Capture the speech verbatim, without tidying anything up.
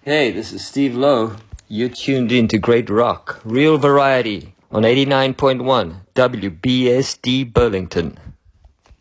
Hey, this is Steve Lowe. You're tuned into Great Rock, real variety on eighty-nine point one W B S D Burlington.